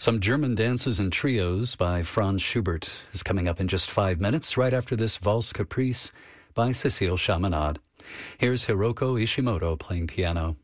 Some German dances and trios by Franz Schubert is coming up in just 5 minutes, right after this Valse Caprice by Cécile Chaminade. Here's Hiroko Ishimoto playing piano.